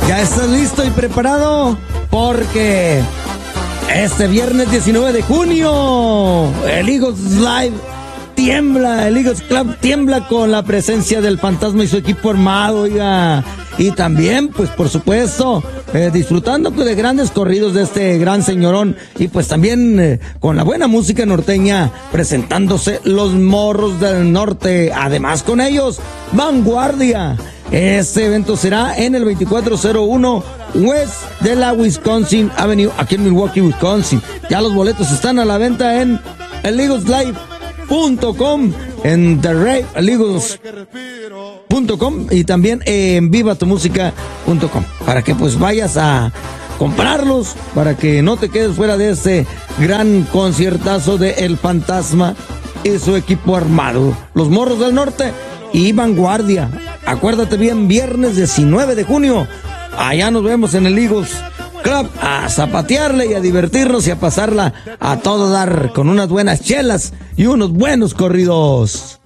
¿Ya estás listo y preparado? Porque este viernes 19 de junio, el Eagles Live tiembla, el Eagles Club tiembla con la presencia del Fantasma y su equipo armado, oiga. Y también, pues por supuesto, disfrutando pues, de grandes corridos de este gran señorón. Y pues también con la buena música norteña, presentándose los Morros del Norte. Además con ellos, Vanguardia. Este evento será en el 2401 West de la Wisconsin Avenue, aquí en Milwaukee, Wisconsin. Ya los boletos están a la venta en eagles.live.com, en theeagles.com y también en vivatumusica.com, para que pues vayas a comprarlos, para que no te quedes fuera de este gran conciertazo de El Fantasma y su equipo armado, los Morros del Norte y Vanguardia. Acuérdate bien, viernes 19 de junio, allá nos vemos en el Eagles Club a zapatearle y a divertirnos y a pasarla a todo dar con unas buenas chelas y unos buenos corridos.